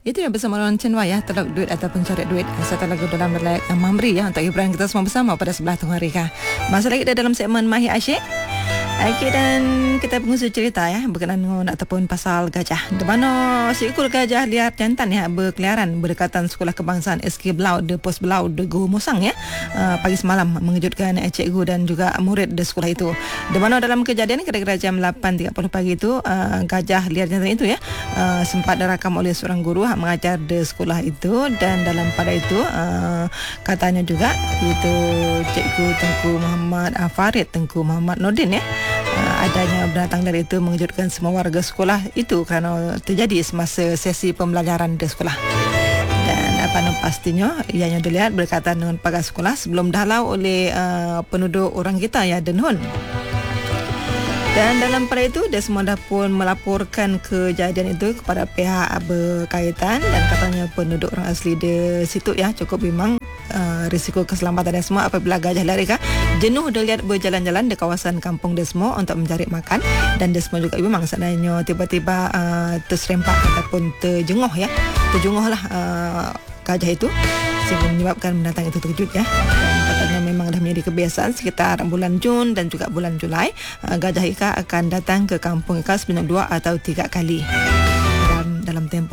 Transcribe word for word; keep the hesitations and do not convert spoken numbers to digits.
Itu yang bersama Ron Chen Wai ya, teluk duit ataupun coret duit. Satu lagu dalam layak Mamri ya untuk hiburan kita semua bersama pada sebelah tengah hari kah. Masih lagi dalam segmen Mahir Asyik. Okey, dan kita pengusul cerita ya berkenaan dengan ataupun pasal gajah. Di mana seekor gajah liar jantan ya berkeliaran berdekatan Sekolah Kebangsaan S K Belau de Pos Belau de Guru Musang ya uh, pagi semalam mengejutkan cikgu dan juga murid di sekolah itu. Di mana dalam kejadian kira-kira jam lapan tiga puluh pagi itu uh, gajah liar jantan itu ya uh, sempat direkam oleh seorang guru yang mengajar di sekolah itu, dan dalam pada itu uh, katanya juga itu Cikgu Tengku Muhammad uh, Farid Tengku Muhammad Nordin ya. Uh, adanya binatang dari itu mengejutkan semua warga sekolah itu kerana terjadi semasa sesi pembelajaran di sekolah. Dan apa nama pastinya ianya dilihat berkaitan dengan pagar sekolah sebelum dihalau oleh uh, penduduk orang kita ya Denhun. Dan dalam pada itu Desmond pun melaporkan kejadian itu kepada pihak berkaitan, dan katanya penduduk orang asli di situ ya cukup memang uh, risiko keselamatan Desmond apabila gajah lari kah jenuh dilihat berjalan-jalan di kawasan kampung Desmond untuk mencari makan, dan Desmond juga memang sebenarnya tiba-tiba uh, terserempak ataupun terjenguh ya terjenguh lah uh, gajah itu sehingga menyebabkan binatang itu terkejut ya. Dan katanya memang dah menjadi kebiasaan sekitar bulan Jun dan juga bulan Julai uh, gajah Ika akan datang ke kampung Ika sebanyak dua atau tiga kali dalam, dalam tempoh